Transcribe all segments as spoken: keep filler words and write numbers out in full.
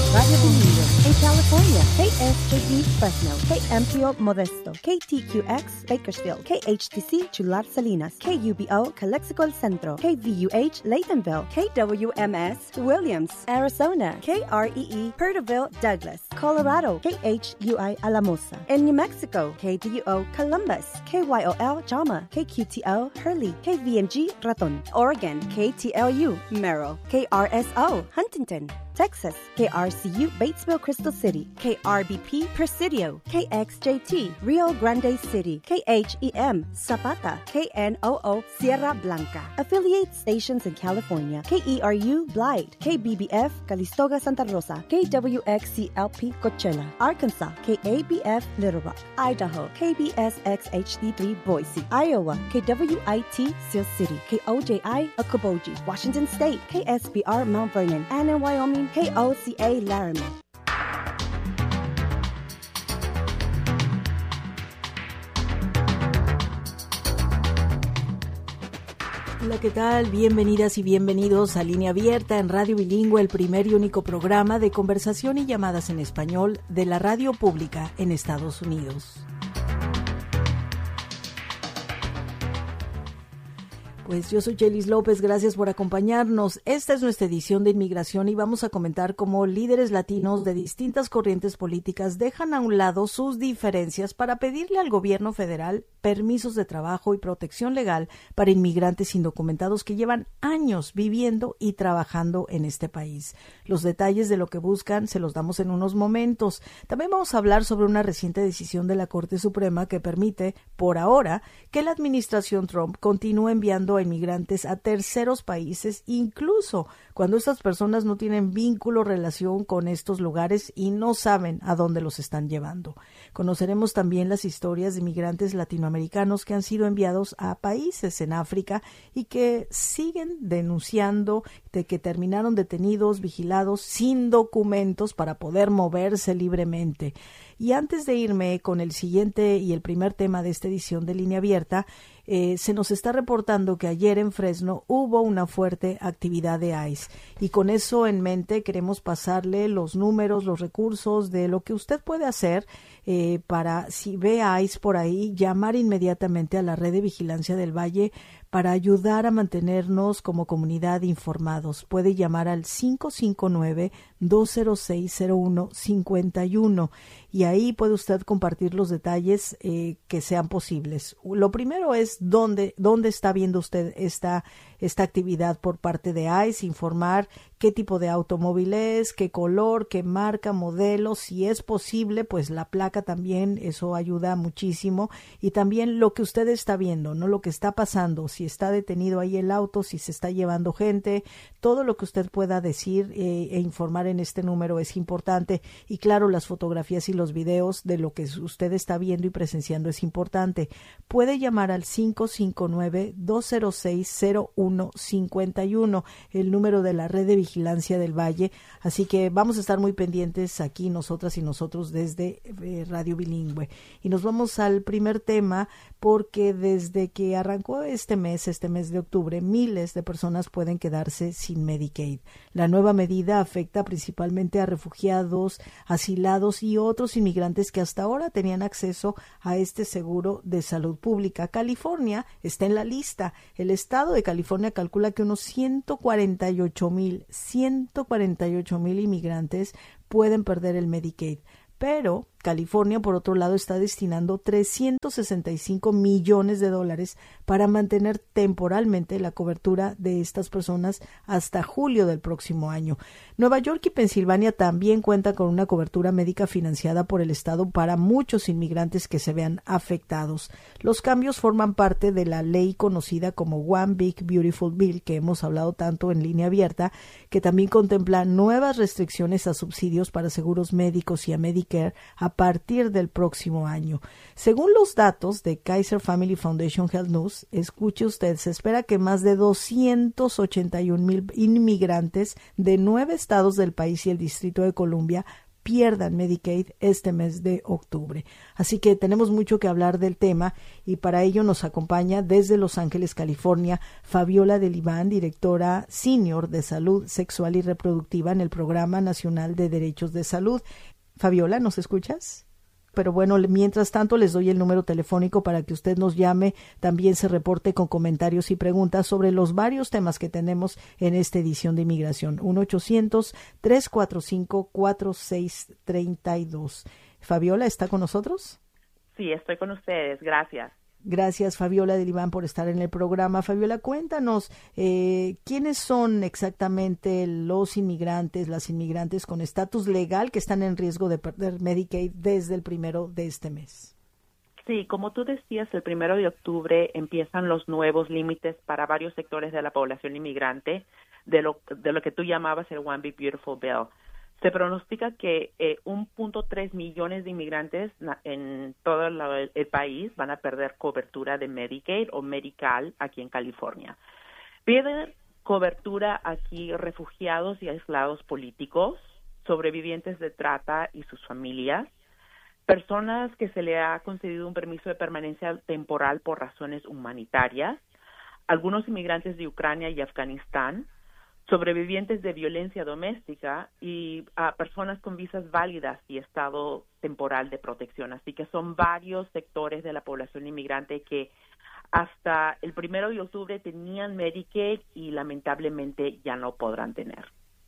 Radio Bilingüe. En California, K S J P Fresno, K M P O Modesto, K T Q X Bakersfield, K H T C Chular Salinas, K U B O Calexico El Centro, K V U H Laytonville, K W M S Williams, Arizona, K R E E Perterville Douglas, Colorado, K H U I Alamosa. En New Mexico, K D U O Columbus, K Y O L Jama, K Q T O Hurley, K V M G Raton. Oregon, K T L U Merrill, K R S O Huntington. Texas, K R C U Batesville Crystal City, K R B P Presidio, K X J T Rio Grande City, K H E M Zapata, K N O O Sierra Blanca. Affiliate stations in California, K E R U Blythe, K B B F Calistoga Santa Rosa, K W X C L P Coachella, Arkansas, K A B F Little Rock, Idaho, K B S X H D three Boise, Iowa, K W I T Sioux City, K O J I Okoboji, Washington State, K S B R Mount Vernon, and in Wyoming, K O C A Laramie. Hola, ¿qué tal? Bienvenidas y bienvenidos a Línea Abierta en Radio Bilingüe, el primer y único programa de conversación y llamadas en español de la radio pública en Estados Unidos. Pues yo soy Chelis López, gracias por acompañarnos. Esta es nuestra edición de inmigración y vamos a comentar cómo líderes latinos de distintas corrientes políticas dejan a un lado sus diferencias para pedirle al gobierno federal permisos de trabajo y protección legal para inmigrantes indocumentados que llevan años viviendo y trabajando en este país. Los detalles de lo que buscan se los damos en unos momentos. También vamos a hablar sobre una reciente decisión de la Corte Suprema que permite, por ahora, que la administración Trump continúe enviando a inmigrantes a terceros países, incluso cuando estas personas no tienen vínculo o relación con estos lugares y no saben a dónde los están llevando. Conoceremos también las historias de inmigrantes latinoamericanos que han sido enviados a países en África y que siguen denunciando de que terminaron detenidos, vigilados, sin documentos para poder moverse libremente. Y antes de irme con el siguiente y el primer tema de esta edición de Línea Abierta, eh, se nos está reportando que ayer en Fresno hubo una fuerte actividad de ICE. Y con eso en mente queremos pasarle los números, los recursos de lo que usted puede hacer eh, para, si ve a ICE por ahí, llamar inmediatamente a la red de vigilancia del Valle para ayudar a mantenernos como comunidad informados. Puede llamar al cinco cinco nueve, dos cero seis, cero uno cinco uno y ahí puede usted compartir los detalles eh, que sean posibles. Lo primero es dónde, dónde está viendo usted esta, esta actividad por parte de ICE, informar qué tipo de automóvil es, qué color, qué marca, modelo, si es posible, pues la placa también, eso ayuda muchísimo, y también lo que usted está viendo, no lo que está pasando, si está detenido ahí el auto, si se está llevando gente, todo lo que usted pueda decir eh, e informar en este número es importante, y claro, las fotografías y los videos de lo que usted está viendo y presenciando es importante. Puede llamar al cinco cinco nueve, dos cero seis, cero uno cinco uno, el número de la red de vigilancia del Valle, así que vamos a estar muy pendientes aquí nosotras y nosotros desde eh, Radio Bilingüe. Y nos vamos al primer tema, porque desde que arrancó este mes, este mes de octubre, miles de personas pueden quedarse sin Medicaid. La nueva medida afecta principalmente a refugiados, asilados y otros inmigrantes que hasta ahora tenían acceso a este seguro de salud pública. California está en la lista. El estado de California calcula que unos ciento cuarenta y ocho mil inmigrantes pueden perder el Medicaid. Pero California, por otro lado, está destinando trescientos sesenta y cinco millones de dólares para mantener temporalmente la cobertura de estas personas hasta julio del próximo año. Nueva York y Pensilvania también cuentan con una cobertura médica financiada por el Estado para muchos inmigrantes que se vean afectados. Los cambios forman parte de la ley conocida como One Big Beautiful Bill, que hemos hablado tanto en Línea Abierta, que también contempla nuevas restricciones a subsidios para seguros médicos y a Medicare a partir del próximo año. Según los datos de Kaiser Family Foundation Health News, escuche usted, se espera que más de doscientos ochenta y un mil inmigrantes de nueve estados del país y el Distrito de Columbia pierdan Medicaid este mes de octubre. Así que tenemos mucho que hablar del tema y para ello nos acompaña desde Los Ángeles, California, Fabiola Delibán, directora senior de Salud Sexual y Reproductiva en el Programa Nacional de Derechos de Salud. Fabiola, ¿nos escuchas? Pero bueno, mientras tanto les doy el número telefónico para que usted nos llame, también se reporte con comentarios y preguntas sobre los varios temas que tenemos en esta edición de Inmigración. uno ochocientos, tres cuatro cinco, cuatro seis tres dos. Fabiola, ¿está con nosotros? Sí, estoy con ustedes. Gracias. Gracias, Fabiola Delibán, por estar en el programa. Fabiola, cuéntanos, eh, ¿quiénes son exactamente los inmigrantes, las inmigrantes con estatus legal que están en riesgo de perder Medicaid desde el primero de este mes? Sí, como tú decías, el primero de octubre empiezan los nuevos límites para varios sectores de la población inmigrante de lo, de lo que tú llamabas el One Big Beautiful Bill. Se pronostica que eh, uno punto tres millones de inmigrantes na- en todo la, el país van a perder cobertura de Medicaid o Medi-Cal aquí en California. Pierden cobertura aquí refugiados y aislados políticos, sobrevivientes de trata y sus familias, personas que se le ha concedido un permiso de permanencia temporal por razones humanitarias, algunos inmigrantes de Ucrania y Afganistán, sobrevivientes de violencia doméstica y a personas con visas válidas y estado temporal de protección. Así que son varios sectores de la población inmigrante que hasta el primero de octubre tenían Medicaid y lamentablemente ya no podrán tener.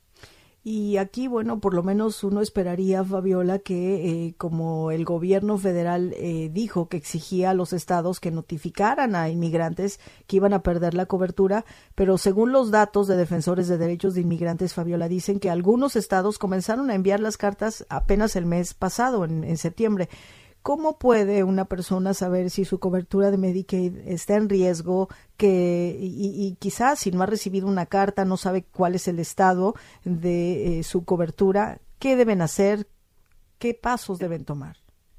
Y aquí, bueno, por lo menos uno esperaría, Fabiola, que eh, como el gobierno federal eh, dijo que exigía a los estados que notificaran a inmigrantes que iban a perder la cobertura, pero según los datos de defensores de derechos de inmigrantes, Fabiola, dicen que algunos estados comenzaron a enviar las cartas apenas el mes pasado, en, en septiembre. ¿Cómo puede una persona saber si su cobertura de Medicaid está en riesgo que y, y quizás si no ha recibido una carta, no sabe cuál es el estado de eh, su cobertura? ¿Qué deben hacer? ¿Qué pasos deben tomar?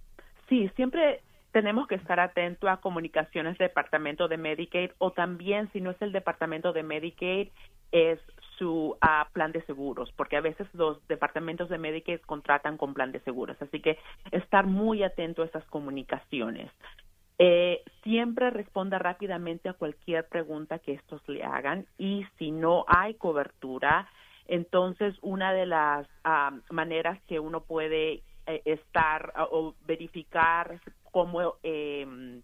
Sí, siempre tenemos que estar atentos a comunicaciones del Departamento de Medicaid o también, si no es el Departamento de Medicaid, es su uh, plan de seguros, porque a veces los departamentos de Medicaid contratan con plan de seguros. Así que estar muy atento a esas comunicaciones. Eh, siempre responda rápidamente a cualquier pregunta que estos le hagan y si no hay cobertura, entonces una de las uh, maneras que uno puede eh, estar uh, o verificar cómo eh,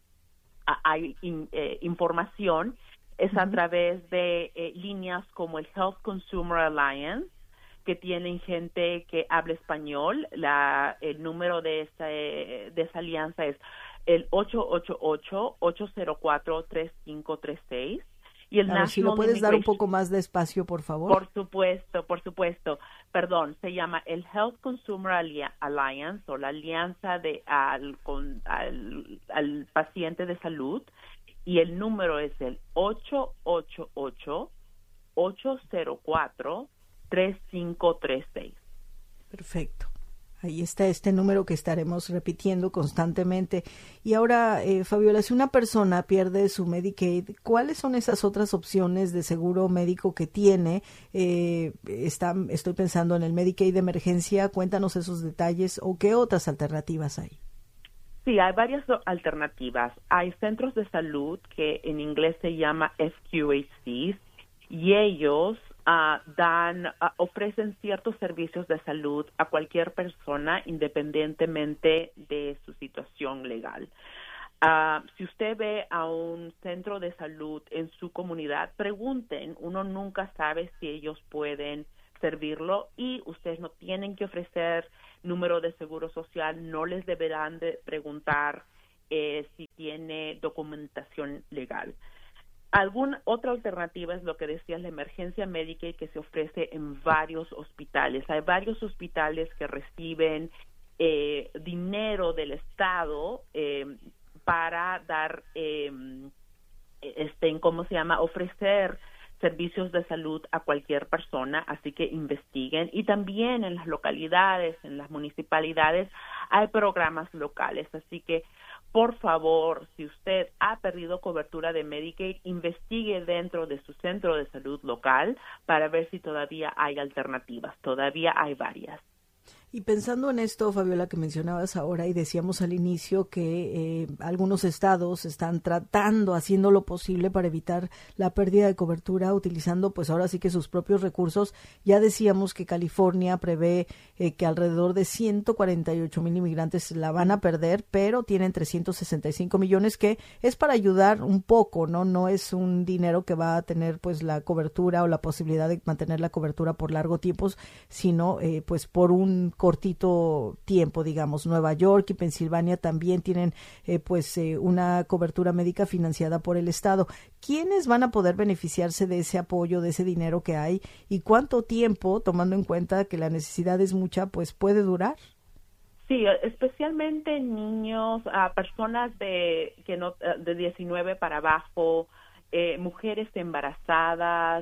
hay in, eh, información es a través de eh, líneas como el Health Consumer Alliance, que tienen gente que habla español. La, el número de esa, de esa alianza es el ocho ocho ocho, ocho cero cuatro, tres cinco tres seis. Y el a ver, si lo puedes dar un poco más despacio, por favor. Por supuesto, por supuesto. Perdón, se llama el Health Consumer Alliance o la alianza de al, con, al, al paciente de salud. Y el número es el ocho ocho ocho, ocho cero cuatro, tres cinco tres seis. Perfecto. Ahí está este número que estaremos repitiendo constantemente. Y ahora, eh, Fabiola, si una persona pierde su Medicaid, ¿cuáles son esas otras opciones de seguro médico que tiene? Eh, está, estoy pensando en el Medicaid de emergencia. Cuéntanos esos detalles o qué otras alternativas hay. Sí, hay varias alternativas. Hay centros de salud que en inglés se llama F Q H Cs y ellos uh, dan, uh, ofrecen ciertos servicios de salud a cualquier persona independientemente de su situación legal. Uh, si usted ve a un centro de salud en su comunidad, pregunten. Uno nunca sabe si ellos pueden servirlo y ustedes no tienen que ofrecer número de seguro social, no les deberán de preguntar eh, si tiene documentación legal. Alguna otra alternativa es lo que decías, la emergencia médica que se ofrece en varios hospitales. Hay varios hospitales que reciben eh, dinero del Estado eh, para dar, eh, este, ¿cómo se llama?, ofrecer servicios de salud a cualquier persona, así que investiguen. Y también en las localidades, en las municipalidades, hay programas locales, así que por favor, si usted ha perdido cobertura de Medicaid, investigue dentro de su centro de salud local para ver si todavía hay alternativas. Todavía hay varias. Y pensando en esto, Fabiola, que mencionabas ahora y decíamos al inicio que eh, algunos estados están tratando, haciendo lo posible para evitar la pérdida de cobertura, utilizando pues ahora sí que sus propios recursos. Ya decíamos que California prevé eh, que alrededor de ciento cuarenta y ocho mil inmigrantes la van a perder, pero tienen trescientos sesenta y cinco millones, que es para ayudar un poco, ¿no? No es un dinero que va a tener pues la cobertura o la posibilidad de mantener la cobertura por largo tiempo, sino eh, pues por un cortito tiempo, digamos. Nueva York y Pensilvania también tienen eh, pues eh, una cobertura médica financiada por el Estado. ¿Quiénes van a poder beneficiarse de ese apoyo, de ese dinero que hay? ¿Y cuánto tiempo, tomando en cuenta que la necesidad es mucha, pues puede durar? Sí, especialmente niños, a personas de que no de diecinueve para abajo, eh, mujeres embarazadas,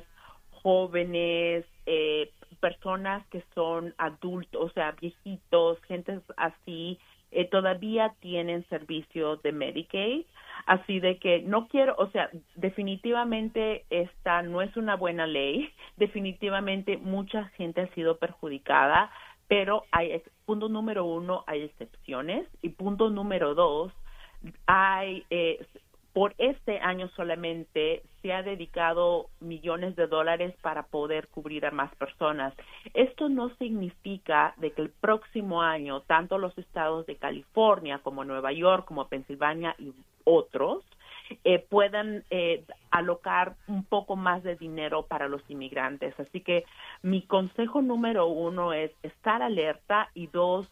jóvenes, eh, personas que son adultos, o sea, viejitos, gente así, eh, todavía tienen servicio de Medicaid. Así de que no quiero, o sea, definitivamente esta no es una buena ley, definitivamente mucha gente ha sido perjudicada, pero hay, punto número uno, hay excepciones, y punto número dos, hay, eh, por este año solamente se ha dedicado millones de dólares para poder cubrir a más personas. Esto no significa de que el próximo año, tanto los estados de California como Nueva York, como Pensilvania y otros, eh, puedan eh, alocar un poco más de dinero para los inmigrantes. Así que mi consejo número uno es estar alerta, y dos,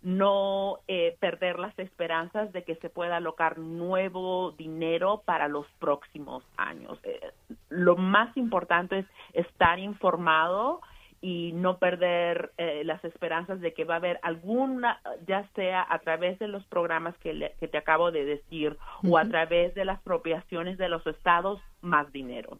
no eh, perder las esperanzas de que se pueda alocar nuevo dinero para los próximos años. Eh, lo más importante es estar informado y no perder eh, las esperanzas de que va a haber alguna, ya sea a través de los programas que, le, que te acabo de decir, uh-huh, o a través de las apropiaciones de los estados, más dinero.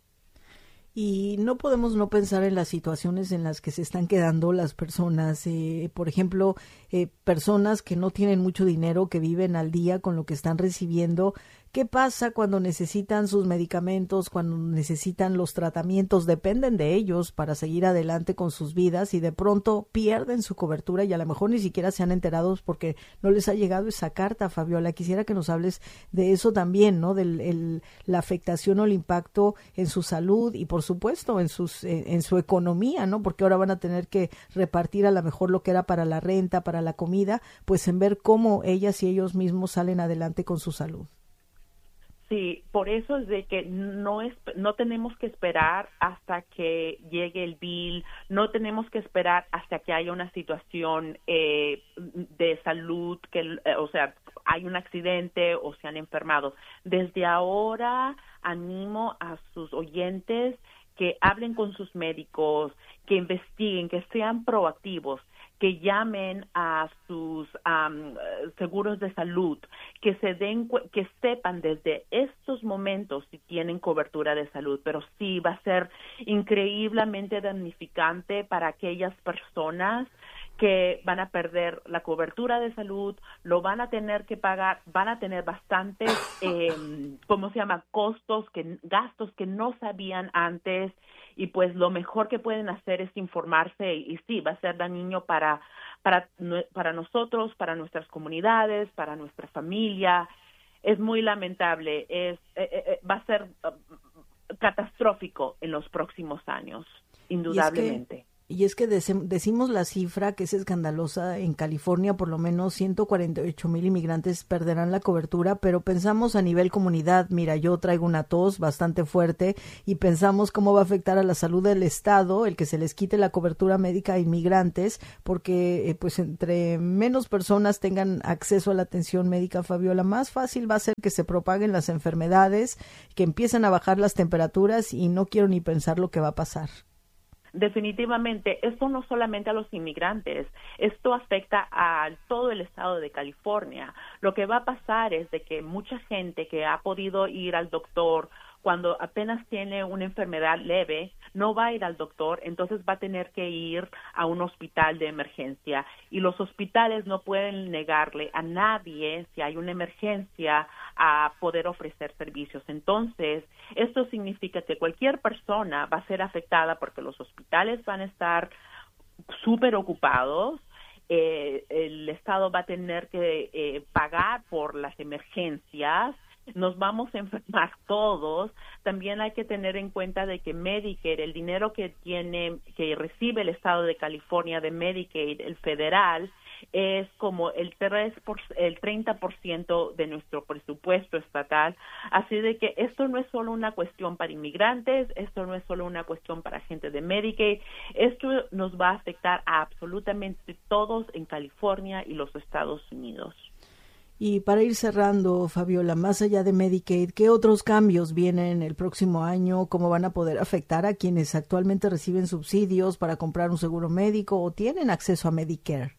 Y no podemos no pensar en las situaciones en las que se están quedando las personas, eh, por ejemplo, eh, personas que no tienen mucho dinero, que viven al día con lo que están recibiendo. ¿Qué pasa cuando necesitan sus medicamentos, cuando necesitan los tratamientos? Dependen de ellos para seguir adelante con sus vidas, y de pronto pierden su cobertura y a lo mejor ni siquiera se han enterado porque no les ha llegado esa carta. Fabiola, quisiera que nos hables de eso también, ¿no? De la afectación o el impacto en su salud y por supuesto en, sus, en, en su economía, ¿no? Porque ahora van a tener que repartir a lo mejor lo que era para la renta, para la comida, pues en ver cómo ellas y ellos mismos salen adelante con su salud. Sí, por eso es de que no es, no tenemos que esperar hasta que llegue el bill, no tenemos que esperar hasta que haya una situación eh, de salud, que, eh, o sea, hay un accidente o se han enfermado. Desde ahora animo a sus oyentes que hablen con sus médicos, que investiguen, que sean proactivos, que llamen a sus um, seguros de salud, que se den, que sepan desde estos momentos si tienen cobertura de salud. Pero sí va a ser increíblemente damnificante para aquellas personas que van a perder la cobertura de salud, lo van a tener que pagar, van a tener bastantes, eh, ¿cómo se llama?, costos, que gastos que no sabían antes, y pues lo mejor que pueden hacer es informarse, y, y sí, va a ser dañino para, para, para nosotros, para nuestras comunidades, para nuestra familia. Es muy lamentable, es eh, eh, va a ser uh, catastrófico en los próximos años, indudablemente. Y es que decimos la cifra que es escandalosa. En California por lo menos ciento cuarenta y ocho mil inmigrantes perderán la cobertura, pero pensamos a nivel comunidad. Mira, yo traigo una tos bastante fuerte y pensamos cómo va a afectar a la salud del Estado el que se les quite la cobertura médica a inmigrantes, porque eh, pues entre menos personas tengan acceso a la atención médica, Fabiola, más fácil va a ser que se propaguen las enfermedades, que empiecen a bajar las temperaturas, y no quiero ni pensar lo que va a pasar. Definitivamente, esto no solamente a los inmigrantes, esto afecta a todo el estado de California. Lo que va a pasar es de que mucha gente que ha podido ir al doctor cuando apenas tiene una enfermedad leve, no va a ir al doctor, entonces va a tener que ir a un hospital de emergencia. Y los hospitales no pueden negarle a nadie, si hay una emergencia, a poder ofrecer servicios. Entonces, esto significa que cualquier persona va a ser afectada porque los hospitales van a estar súper ocupados eh, el Estado va a tener que eh, pagar por las emergencias, nos vamos a enfermar todos. También hay que tener en cuenta de que Medicare, el dinero que tiene, que recibe el Estado de California de Medicaid, el federal, es como el tres por, el treinta por ciento de nuestro presupuesto estatal. Así de que esto no es solo una cuestión para inmigrantes, esto no es solo una cuestión para gente de Medicaid, esto nos va a afectar a absolutamente todos en California y los Estados Unidos. Y para ir cerrando, Fabiola, más allá de Medicaid, ¿qué otros cambios vienen el próximo año? ¿Cómo van a poder afectar a quienes actualmente reciben subsidios para comprar un seguro médico o tienen acceso a Medicare?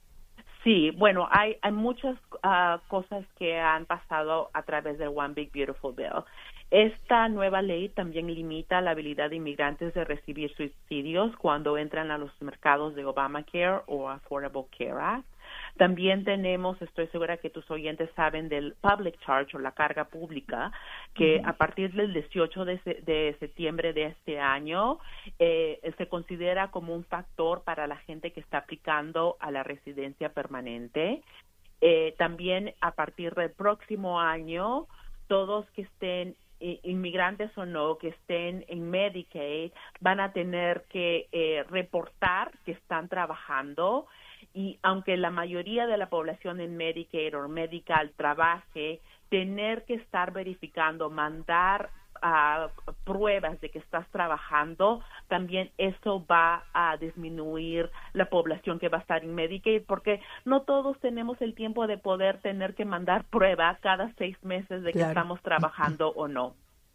Sí, bueno, hay, hay muchas uh, cosas que han pasado a través del One Big Beautiful Bill. Esta nueva ley también limita la habilidad de inmigrantes de recibir subsidios cuando entran a los mercados de Obamacare o Affordable Care Act. También tenemos, estoy segura que tus oyentes saben, del public charge o la carga pública, que uh-huh. a partir del dieciocho de, se, de septiembre de este año eh, se considera como un factor para la gente que está aplicando a la residencia permanente. Eh, también a partir del próximo año, todos que estén inmigrantes o no, que estén en Medicaid, van a tener que eh, reportar que están trabajando. Y aunque la mayoría de la población en Medicaid o Medical trabaje, tener que estar verificando, mandar uh, pruebas de que estás trabajando, también eso va a disminuir la población que va a estar en Medicaid, porque no todos tenemos el tiempo de poder tener que mandar pruebas cada seis meses de que claro. estamos trabajando o no.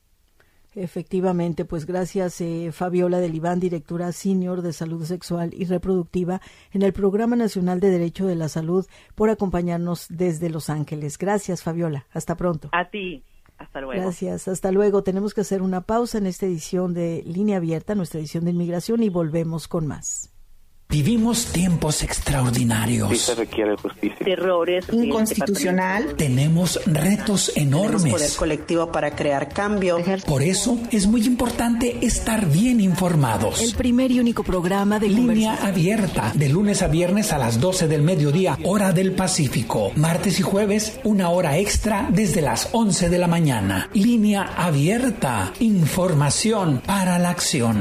Efectivamente, pues gracias eh, Fabiola del Iván, directora senior de Salud Sexual y Reproductiva en el Programa Nacional de Derecho de la Salud, por acompañarnos desde Los Ángeles. Gracias, Fabiola. Hasta pronto. A ti. Hasta luego. Gracias. Hasta luego. Tenemos que hacer una pausa en esta edición de Línea Abierta, nuestra edición de inmigración, y volvemos con más. Vivimos tiempos extraordinarios. Sí se requiere justicia. Terrores inconstitucional. Tenemos retos enormes. Tenemos poder colectivo para crear cambio. Por eso es muy importante estar bien informados. El primer y único programa de Línea Abierta, de lunes a viernes a las doce del mediodía, hora del Pacífico. Martes y jueves, una hora extra desde las once de la mañana. Línea Abierta, información para la acción.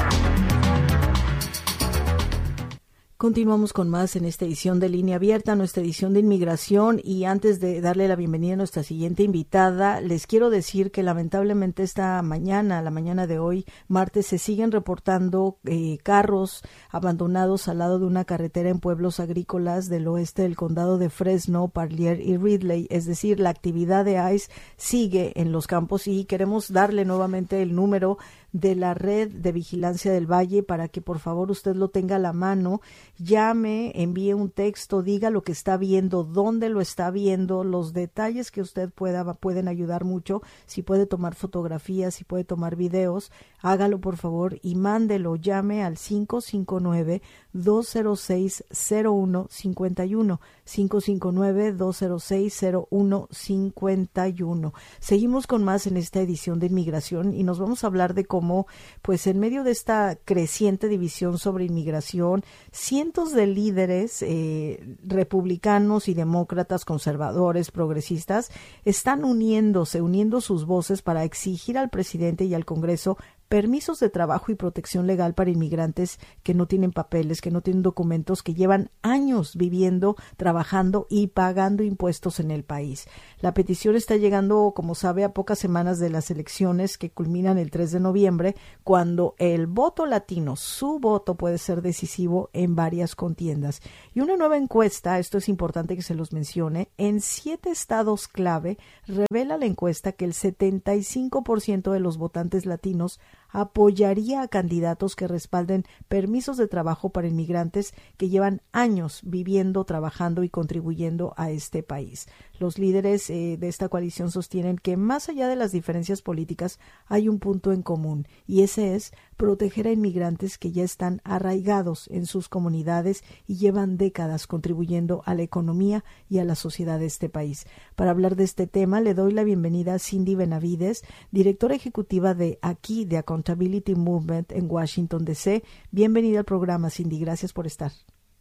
Continuamos con más en esta edición de Línea Abierta, nuestra edición de inmigración, y antes de darle la bienvenida a nuestra siguiente invitada, les quiero decir que lamentablemente esta mañana, la mañana de hoy, martes, se siguen reportando eh, carros abandonados al lado de una carretera en pueblos agrícolas del oeste del condado de Fresno, Parlier y Ridley, es decir, la actividad de ICE sigue en los campos, y queremos darle nuevamente el número de la Red de Vigilancia del Valle para que por favor usted lo tenga a la mano, llame, envíe un texto, diga lo que está viendo, dónde lo está viendo, los detalles que usted pueda, pueden ayudar mucho. Si puede tomar fotografías, si puede tomar videos, hágalo por favor y mándelo, llame al cinco cinco nueve, dos cero seis, cero uno cinco uno, cinco cinco nueve, dos cero seis, cero uno cinco uno. Seguimos con más en esta edición de Inmigración y nos vamos a hablar de cómo Como, pues en medio de esta creciente división sobre inmigración, cientos de líderes eh, republicanos y demócratas, conservadores, progresistas, están uniéndose, uniendo sus voces para exigir al presidente y al Congreso permisos de trabajo y protección legal para inmigrantes que no tienen papeles, que no tienen documentos, que llevan años viviendo, trabajando y pagando impuestos en el país. La petición está llegando, como sabe, a pocas semanas de las elecciones que culminan el tres de noviembre, cuando el voto latino, su voto, puede ser decisivo en varias contiendas. Y una nueva encuesta, esto es importante que se los mencione, en siete estados clave, revela la encuesta que el setenta y cinco por ciento de los votantes latinos apoyaría a candidatos que respalden permisos de trabajo para inmigrantes que llevan años viviendo, trabajando y contribuyendo a este país. Los líderes eh, de esta coalición sostienen que más allá de las diferencias políticas hay un punto en común, y ese es proteger a inmigrantes que ya están arraigados en sus comunidades y llevan décadas contribuyendo a la economía y a la sociedad de este país. Para hablar de este tema, le doy la bienvenida a Cindy Benavides, directora ejecutiva de aquí, de Accountability Movement en Washington, D C. Bienvenida al programa, Cindy. Gracias por estar.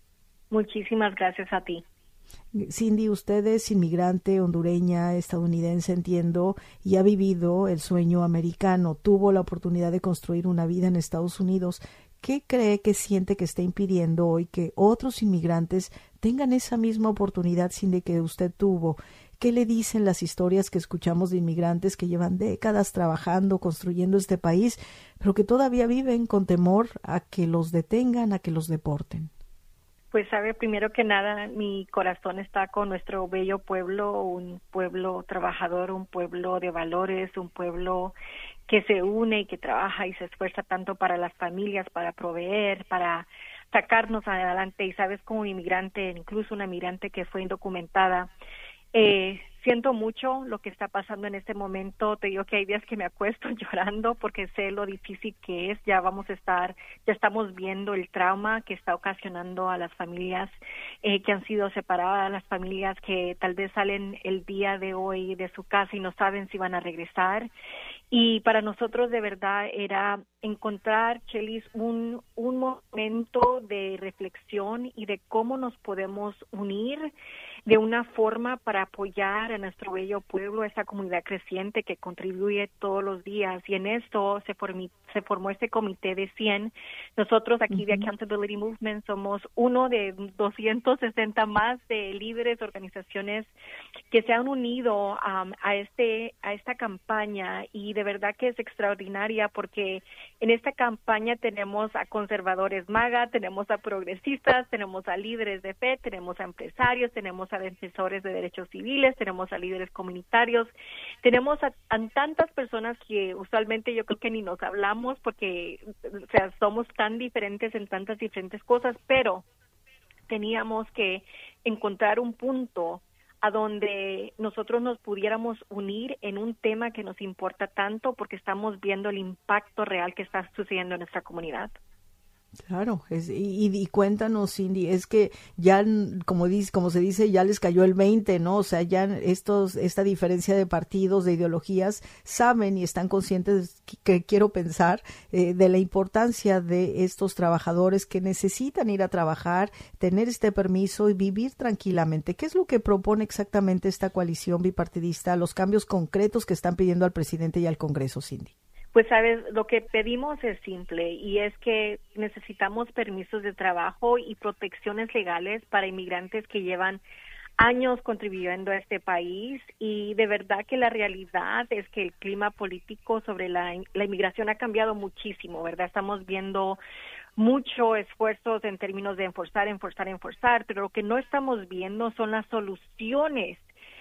Muchísimas gracias a ti. Cindy, usted es inmigrante hondureña, estadounidense, entiendo, y ha vivido el sueño americano, tuvo la oportunidad de construir una vida en Estados Unidos. ¿Qué cree que siente que está impidiendo hoy que otros inmigrantes tengan esa misma oportunidad, Cindy, que usted tuvo? ¿Qué le dicen las historias que escuchamos de inmigrantes que llevan décadas trabajando, construyendo este país, pero que todavía viven con temor a que los detengan, a que los deporten? Pues sabe, primero que nada, mi corazón está con nuestro bello pueblo, un pueblo trabajador, un pueblo de valores, un pueblo que se une y que trabaja y se esfuerza tanto para las familias, para proveer, para sacarnos adelante. Y sabes, como inmigrante, incluso una inmigrante que fue indocumentada, Eh, siento mucho lo que está pasando en este momento. Te digo que hay días que me acuesto llorando porque sé lo difícil que es. Ya vamos a estar, ya estamos viendo el trauma que está ocasionando a las familias eh, que han sido separadas, las familias que tal vez salen el día de hoy de su casa y no saben si van a regresar. Y para nosotros de verdad era encontrar, Chelis, un, un momento de reflexión y de cómo nos podemos unir de una forma para apoyar a nuestro bello pueblo, a esta comunidad creciente que contribuye todos los días. Y en esto se, formí, se formó este comité de cien. Nosotros aquí uh-huh. de Accountability Movement somos uno de doscientos sesenta más de líderes, organizaciones que se han unido um, a, este, a esta campaña, y de verdad que es extraordinaria porque en esta campaña tenemos a conservadores MAGA, tenemos a progresistas, tenemos a líderes de fe, tenemos a empresarios, tenemos a defensores de derechos civiles, tenemos a líderes comunitarios, tenemos a, a tantas personas que usualmente yo creo que ni nos hablamos porque, o sea, somos tan diferentes en tantas diferentes cosas, pero teníamos que encontrar un punto a donde nosotros nos pudiéramos unir en un tema que nos importa tanto porque estamos viendo el impacto real que está sucediendo en nuestra comunidad. Claro, es, y, y cuéntanos, Cindy, es que ya, como dice, como se dice, ya les cayó el veinte, ¿no? O sea, ya estos, esta diferencia de partidos, de ideologías, saben y están conscientes, que, que quiero pensar, eh, de la importancia de estos trabajadores que necesitan ir a trabajar, tener este permiso y vivir tranquilamente. ¿Qué es lo que propone exactamente esta coalición bipartidista, los cambios concretos que están pidiendo al presidente y al Congreso, Cindy? Pues, sabes, lo que pedimos es simple y es que necesitamos permisos de trabajo y protecciones legales para inmigrantes que llevan años contribuyendo a este país, y de verdad que la realidad es que el clima político sobre la, la inmigración ha cambiado muchísimo, ¿verdad? Estamos viendo muchos esfuerzos en términos de enforzar, enforzar, enforzar, pero lo que no estamos viendo son las soluciones.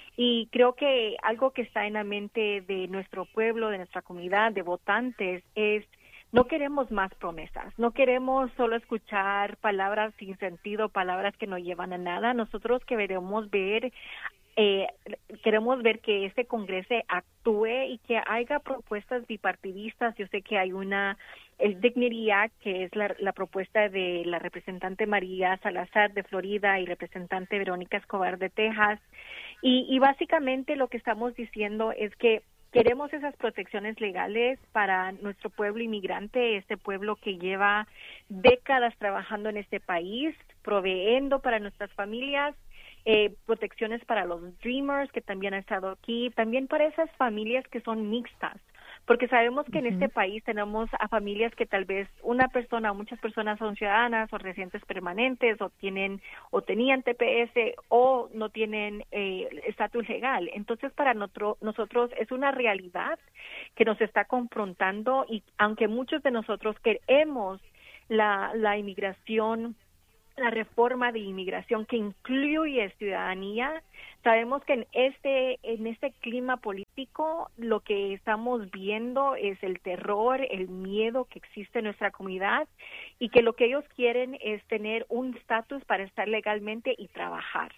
Y creo que algo que está en la mente de nuestro pueblo, de nuestra comunidad, de votantes, es no queremos más promesas, no queremos solo escuchar palabras sin sentido, palabras que no llevan a nada. Nosotros queremos ver, eh, queremos ver que este Congreso actúe y que haya propuestas bipartidistas. Yo sé que hay una, el Dignity Act, que es la, la propuesta de la representante María Salazar de Florida y representante Verónica Escobar de Texas. Y, y básicamente lo que estamos diciendo es que queremos esas protecciones legales para nuestro pueblo inmigrante, este pueblo que lleva décadas trabajando en este país, proveyendo para nuestras familias, eh, protecciones para los Dreamers que también han estado aquí, también para esas familias que son mixtas, porque sabemos que uh-huh. en este país tenemos a familias que tal vez una persona o muchas personas son ciudadanas o residentes permanentes o tienen o tenían T P S o no tienen estatus eh, legal. Entonces, para nosotros, nosotros es una realidad que nos está confrontando, y aunque muchos de nosotros queremos la, la inmigración, la reforma de inmigración que incluye ciudadanía, sabemos que en este en este clima político lo que estamos viendo es el terror, el miedo que existe en nuestra comunidad, y que lo que ellos quieren es tener un estatus para estar legalmente y trabajar.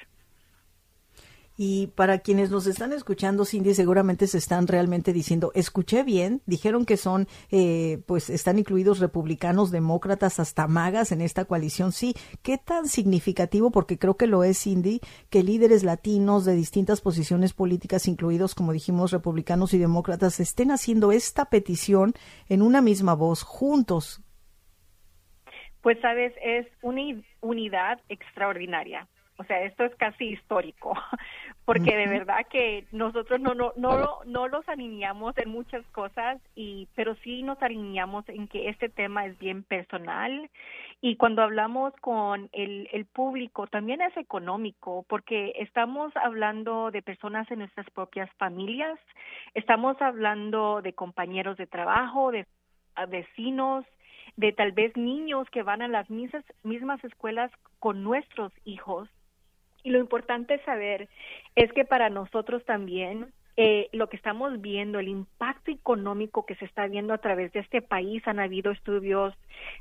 Y para quienes nos están escuchando, Cindy, seguramente se están realmente diciendo, escuché bien, dijeron que son, eh, pues están incluidos republicanos, demócratas, hasta magas en esta coalición. Sí, ¿qué tan significativo? Porque creo que lo es, Cindy, que líderes latinos de distintas posiciones políticas, incluidos, como dijimos, republicanos y demócratas, estén haciendo esta petición en una misma voz, juntos. Pues sabes, es una unidad extraordinaria. O sea, esto es casi histórico, porque de verdad que nosotros no no no no los alineamos en muchas cosas, y pero sí nos alineamos en que este tema es bien personal, y cuando hablamos con el, el público también es económico, porque estamos hablando de personas en nuestras propias familias, estamos hablando de compañeros de trabajo, de vecinos, de tal vez niños que van a las mismas, mismas escuelas con nuestros hijos. Y lo importante saber es que para nosotros también eh, lo que estamos viendo, el impacto económico que se está viendo a través de este país, han habido estudios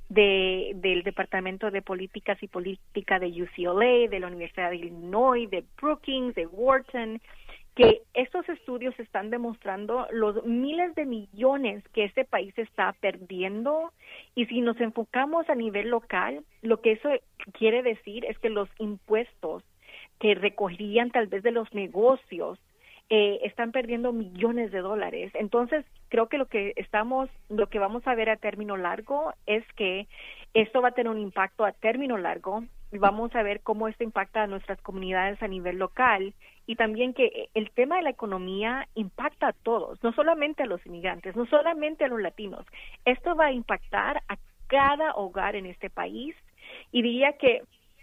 de del Departamento de Políticas y Política de U C L A, de la Universidad de Illinois, de Brookings, de Wharton, que estos estudios están demostrando los miles de millones que este país está perdiendo, y si nos enfocamos a nivel local, lo que eso quiere decir es que los impuestos que recogerían tal vez de los negocios eh, están perdiendo millones de dólares. Entonces, creo que lo que estamos, lo que vamos a ver a término largo es que esto va a tener un impacto a término largo. Vamos a ver cómo esto impacta a nuestras comunidades a nivel local, y también que el tema de la economía impacta a todos, no solamente a los inmigrantes, no solamente a los latinos. Esto va a impactar a cada hogar en este país, y diría que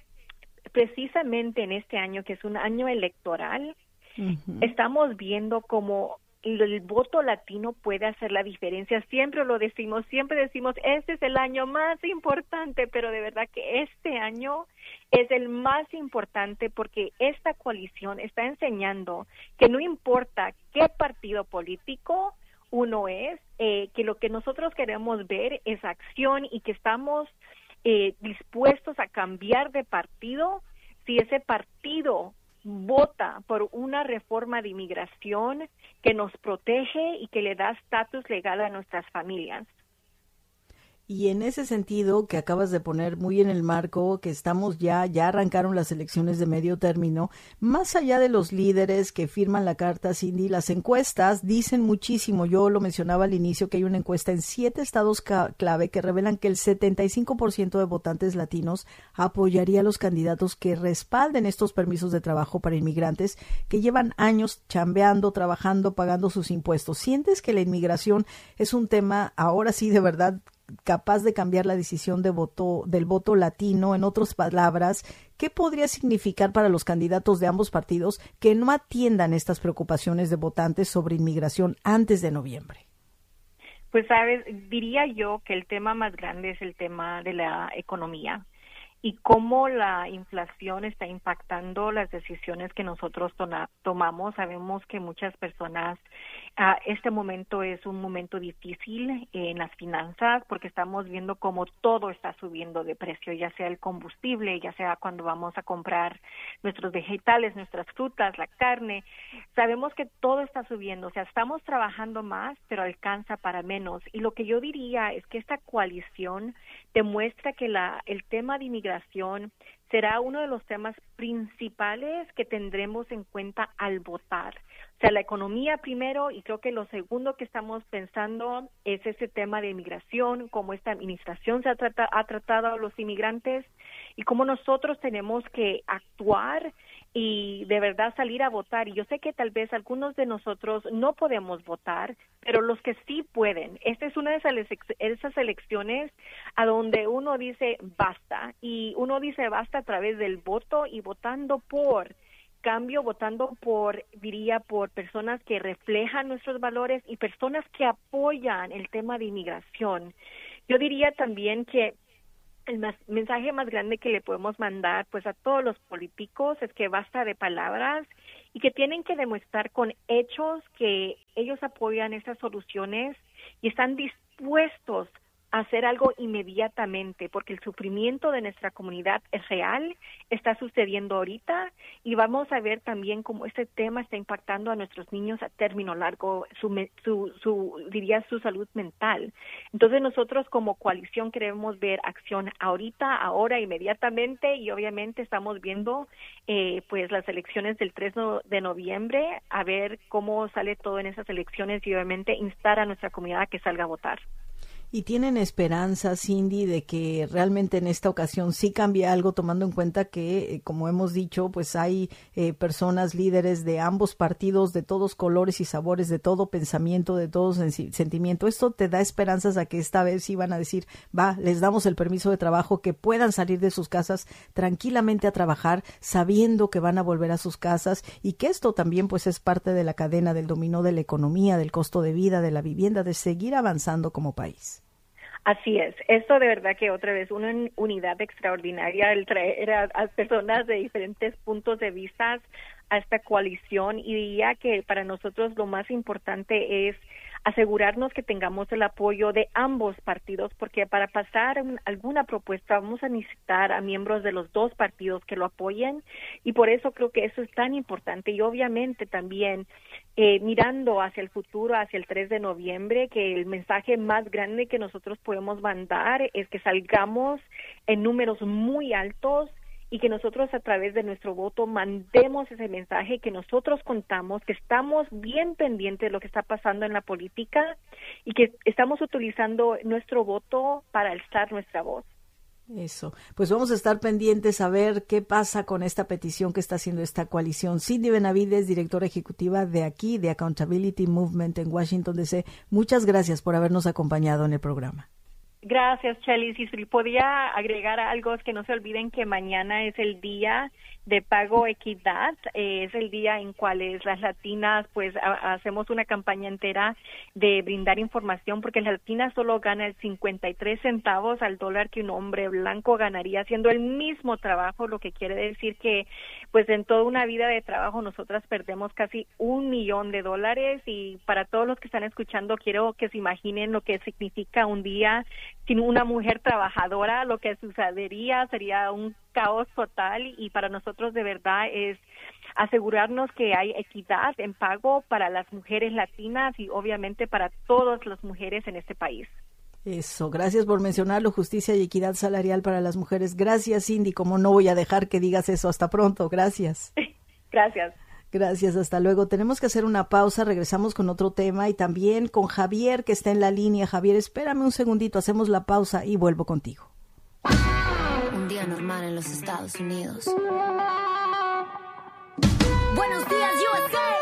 precisamente en este año, que es un año electoral, uh-huh, estamos viendo cómo el voto latino puede hacer la diferencia. Siempre lo decimos, siempre decimos, este es el año más importante, pero de verdad que este año es el más importante, porque esta coalición está enseñando que no importa qué partido político uno es, eh, que lo que nosotros queremos ver es acción, y que estamos eh, dispuestos a cambiar de partido si ese partido vota por una reforma de inmigración que nos protege y que le da estatus legal a nuestras familias. Y en ese sentido que acabas de poner muy en el marco, que estamos ya, ya arrancaron las elecciones de medio término, más allá de los líderes que firman la carta, Cindy, las encuestas dicen muchísimo. Yo lo mencionaba al inicio, que hay una encuesta en siete estados clave que revelan que el setenta y cinco por ciento de votantes latinos apoyaría a los candidatos que respalden estos permisos de trabajo para inmigrantes que llevan años chambeando, trabajando, pagando sus impuestos. ¿Sientes que la inmigración es un tema ahora sí de verdad capaz de cambiar la decisión de voto del voto latino? En otras palabras, ¿qué podría significar para los candidatos de ambos partidos que no atiendan estas preocupaciones de votantes sobre inmigración antes de noviembre? Pues sabes, diría yo que el tema más grande es el tema de la economía y cómo la inflación está impactando las decisiones que nosotros tona, tomamos. Sabemos que muchas personas, uh, este momento es un momento difícil en las finanzas, porque estamos viendo cómo todo está subiendo de precio, ya sea el combustible, ya sea cuando vamos a comprar nuestros vegetales, nuestras frutas, la carne. Sabemos que todo está subiendo, o sea, estamos trabajando más, pero alcanza para menos. Y lo que yo diría es que esta coalición demuestra que la, el tema de inmigración será uno de los temas principales que tendremos en cuenta al votar. O sea, la economía primero, y creo que lo segundo que estamos pensando es ese tema de inmigración, cómo esta administración se ha, trata, ha tratado a los inmigrantes y cómo nosotros tenemos que actuar y de verdad salir a votar. Y yo sé que tal vez algunos de nosotros no podemos votar, pero los que sí pueden, esta es una de esas, esas elecciones a donde uno dice basta, y uno dice basta a través del voto y votando por cambio, votando por, diría, por personas que reflejan nuestros valores y personas que apoyan el tema de inmigración. Yo diría también que el más, mensaje más grande que le podemos mandar pues a todos los políticos es que basta de palabras y que tienen que demostrar con hechos que ellos apoyan estas soluciones y están dispuestos a hacer algo inmediatamente, porque el sufrimiento de nuestra comunidad es real, está sucediendo ahorita, y vamos a ver también cómo este tema está impactando a nuestros niños a término largo, su, su, su diría su salud mental. Entonces nosotros como coalición queremos ver acción ahorita, ahora, inmediatamente, y obviamente estamos viendo eh, pues las elecciones del tres de noviembre, a ver cómo sale todo en esas elecciones y obviamente instar a nuestra comunidad a que salga a votar. ¿Y tienen esperanza, Cindy, de que realmente en esta ocasión sí cambie algo, tomando en cuenta que, como hemos dicho, pues hay eh, personas líderes de ambos partidos, de todos colores y sabores, de todo pensamiento, de todo sen- sentimiento? ¿Esto te da esperanzas a que esta vez sí van a decir, va, les damos el permiso de trabajo, que puedan salir de sus casas tranquilamente a trabajar, sabiendo que van a volver a sus casas, y que esto también pues es parte de la cadena del dominó de la economía, del costo de vida, de la vivienda, de seguir avanzando como país? Así es, esto de verdad que otra vez una unidad extraordinaria, el traer a, a personas de diferentes puntos de vista a esta coalición, y diría que para nosotros lo más importante es asegurarnos que tengamos el apoyo de ambos partidos, porque para pasar un, alguna propuesta vamos a necesitar a miembros de los dos partidos que lo apoyen, y por eso creo que eso es tan importante. Y obviamente también eh, mirando hacia el futuro, hacia el tres de noviembre, que el mensaje más grande que nosotros podemos mandar es que salgamos en números muy altos, y que nosotros a través de nuestro voto mandemos ese mensaje que nosotros contamos, que estamos bien pendientes de lo que está pasando en la política y que estamos utilizando nuestro voto para alzar nuestra voz. Eso, pues vamos a estar pendientes a ver qué pasa con esta petición que está haciendo esta coalición. Cindy Benavides, directora ejecutiva de aquí, de Accountability Movement en Washington, D C Muchas gracias por habernos acompañado en el programa. Gracias, Chelis. Y si podía agregar algo, es que no se olviden que mañana es el día de pago equidad, eh, es el día en cuales las latinas pues a, hacemos una campaña entera de brindar información, porque la latina solo gana el cincuenta y tres centavos al dólar que un hombre blanco ganaría haciendo el mismo trabajo, lo que quiere decir que pues en toda una vida de trabajo nosotras perdemos casi un millón de dólares. Y para todos los que están escuchando, quiero que se imaginen lo que significa un día sin una mujer trabajadora. Lo que sucedería sería un caos total, y para nosotros de verdad es asegurarnos que hay equidad en pago para las mujeres latinas y obviamente para todas las mujeres en este país. Eso, gracias por mencionarlo, justicia y equidad salarial para las mujeres. Gracias, Cindy, como no voy a dejar que digas eso. Hasta pronto, gracias. Gracias. Gracias, hasta luego. Tenemos que hacer una pausa, regresamos con otro tema y también con Javier, que está en la línea. Javier, espérame un segundito, hacemos la pausa y vuelvo contigo. Un día normal en los Estados Unidos. Buenos días, U S A.